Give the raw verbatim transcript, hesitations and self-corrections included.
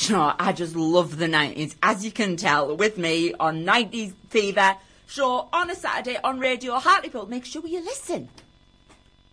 you know, I just love the nineties, as you can tell, with me on nineties Fever show on a Saturday on Radio Hartlepool. Make sure you listen.